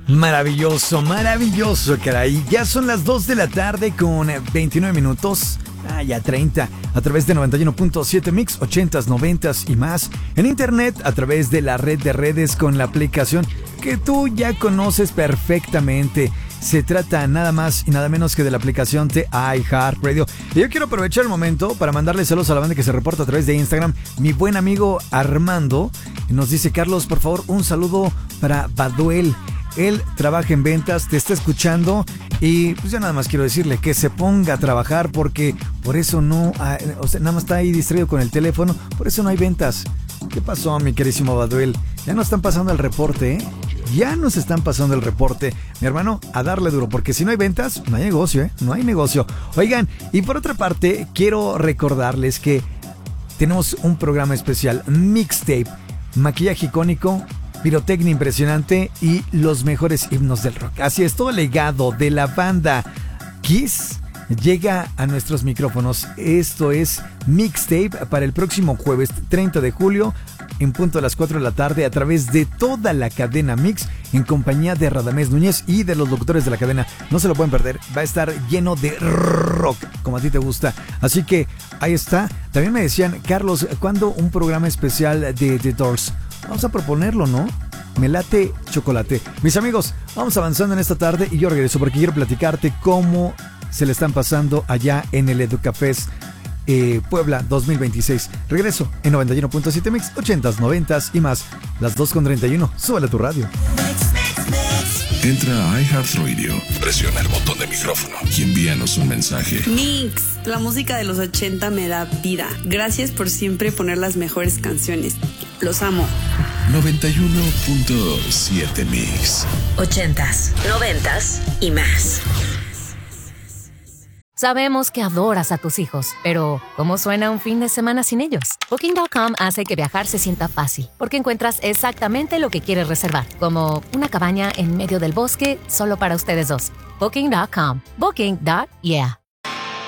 Maravilloso, maravilloso, caray. Ya son las 2 de la tarde con 29 minutos. Ya 30. A través de 91.7 Mix, 80s, 90s y más. En internet, a través de la red de redes con la aplicación que tú ya conoces perfectamente. Se trata nada más y nada menos que de la aplicación de iHeartRadio. Y yo quiero aprovechar el momento para mandarle saludos a la banda que se reporta a través de Instagram. Mi buen amigo Armando nos dice: Carlos, por favor, un saludo para Baduel. Él trabaja en ventas, te está escuchando y pues ya nada más quiero decirle que se ponga a trabajar porque por eso no, nada más está ahí distraído con el teléfono, por eso no hay ventas. ¿Qué pasó, mi querísimo Baduel? Ya nos están pasando el reporte, ¿eh? Ya nos están pasando el reporte. Mi hermano, a darle duro, porque si no hay ventas, no hay negocio, ¿eh? No hay negocio. Oigan, y por otra parte, quiero recordarles que tenemos un programa especial, Mixtape, maquillaje icónico, pirotecnia impresionante y los mejores himnos del rock. Así es, todo el legado de la banda Kiss llega a nuestros micrófonos. Esto es Mixtape para el próximo jueves 30 de julio en punto a las 4 de la tarde a través de toda la cadena Mix en compañía de Radamés Núñez y de los locutores de la cadena. No se lo pueden perder, va a estar lleno de rock como a ti te gusta. Así que ahí está. También me decían: Carlos, ¿cuándo un programa especial de The Doors? Vamos a proponerlo, ¿no? Me late chocolate. Mis amigos, vamos avanzando en esta tarde y yo regreso porque quiero platicarte cómo se le están pasando allá en el Educafest Puebla 2026. Regreso en 91.7 Mix, 80s, 90s y más. Las 2:31. Súbele a tu radio. Entra a iHeartRadio, presiona el botón de micrófono y envíanos un mensaje. Mix, la música de los 80 me da vida. Gracias por siempre poner las mejores canciones. Los amo. 91.7 Mix. 80s, 90s y más. Sabemos que adoras a tus hijos, pero ¿cómo suena un fin de semana sin ellos? Booking.com hace que viajar se sienta fácil, porque encuentras exactamente lo que quieres reservar, como una cabaña en medio del bosque solo para ustedes dos. Booking.com. Booking.yeah.